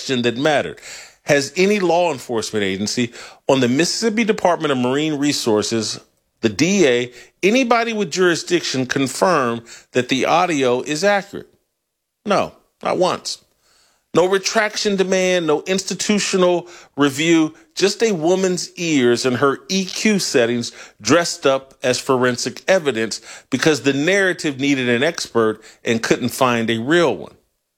question that mattered. Has any law enforcement agency on the Mississippi Department of Marine Resources, the DA, anybody with jurisdiction confirmed that the audio is accurate? No, not once. No retraction demand, no institutional review, just a woman's ears and her EQ settings dressed up as forensic evidence because the narrative needed an expert and couldn't find a real one.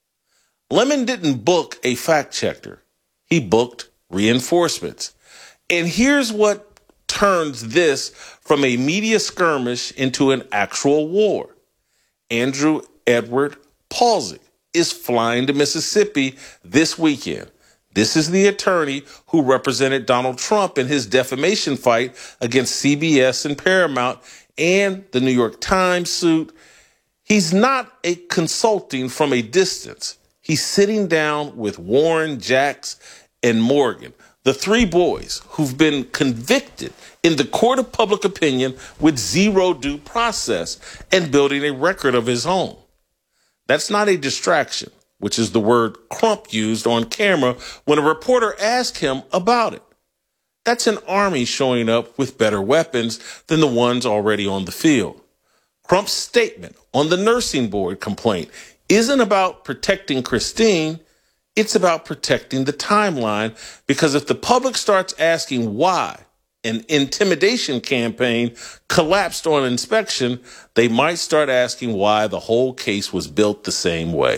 Lemon didn't book a fact checker. He booked reinforcements. And here's what turns this from a media skirmish into an actual war. Andrew Edward Palsy is flying to Mississippi this weekend. This is the attorney who represented Donald Trump in his defamation fight against CBS and Paramount and the New York Times suit. He's not a consulting from a distance. He's sitting down with Warren, Jacks, and Morgan, the three boys who've been convicted in the court of public opinion with zero due process and building a record of his own. That's not a distraction, which is the word Crump used on camera when a reporter asked him about it. That's an army showing up with better weapons than the ones already on the field. Crump's statement on the nursing board complaint isn't about protecting Christine. It's about protecting the timeline, because if the public starts asking why an intimidation campaign collapsed on inspection, they might start asking why the whole case was built the same way.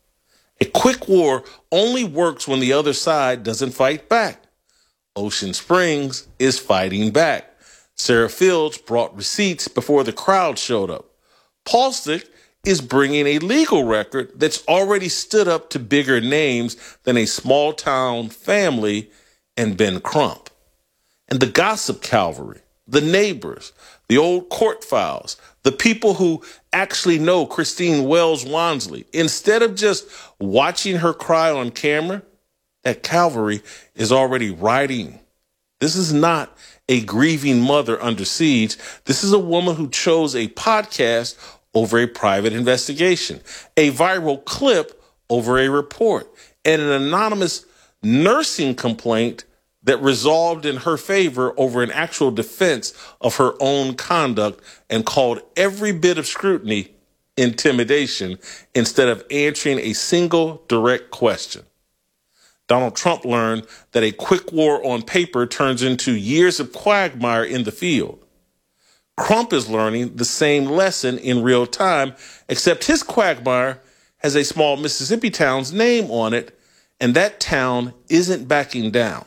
A quick war only works when the other side doesn't fight back. Ocean Springs is fighting back. Sarah Fields brought receipts before the crowd showed up. Palsy is bringing a legal record that's already stood up to bigger names than a small-town family and Ben Crump. And the gossip cavalry, the neighbors, the old court files, the people who actually know Christine Wells Wansley, instead of just watching her cry on camera, that cavalry is already writing. This is not a grieving mother under siege. This is a woman who chose a podcast over a private investigation, a viral clip over a report, and an anonymous nursing complaint that resolved in her favor over an actual defense of her own conduct and called every bit of scrutiny intimidation instead of answering a single direct question. Donald Trump learned that a quick war on paper turns into years of quagmire in the field. Crump is learning the same lesson in real time, except his quagmire has a small Mississippi town's name on it, and that town isn't backing down.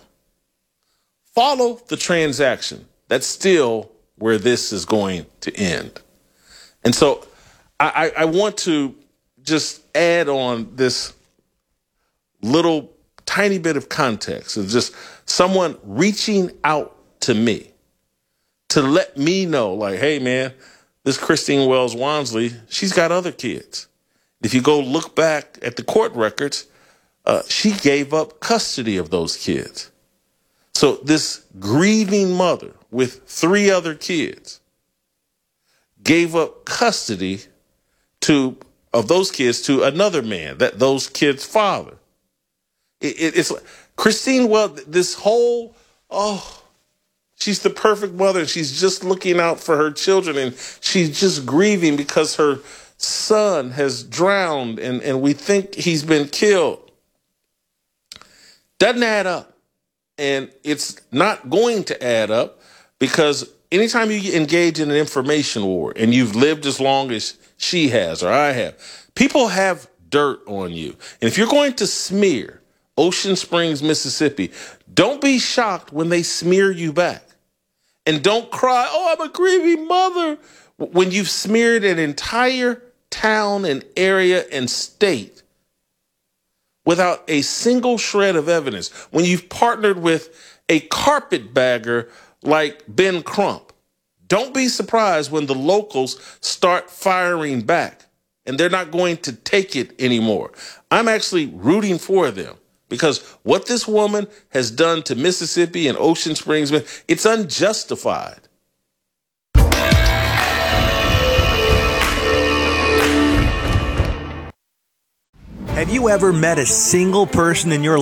Follow the transaction. That's still where this is going to end. And so I want to just add on this little tiny bit of context of just someone reaching out to me to let me know, like, hey, man, this Christine Wells Wansley, she's got other kids. If you go look back at the court records, she gave up custody of those kids. So this grieving mother with 3 other kids gave up custody of those kids to another man, those kids' father. It's like Christine Wells, this whole, she's the perfect mother, and she's just looking out for her children, and she's just grieving because her son has drowned, and we think he's been killed. Doesn't add up. And it's not going to add up, because anytime you engage in an information war, and you've lived as long as she has or I have, people have dirt on you. And if you're going to smear Ocean Springs, Mississippi, don't be shocked when they smear you back. And don't cry, oh, I'm a grieving mother, when you've smeared an entire town and area and state without a single shred of evidence, when you've partnered with a carpetbagger like Ben Crump. Don't be surprised when the locals start firing back, and they're not going to take it anymore. I'm actually rooting for them, because what this woman has done to Mississippi and Ocean Springs, it's unjustified. Have you ever met a single person in your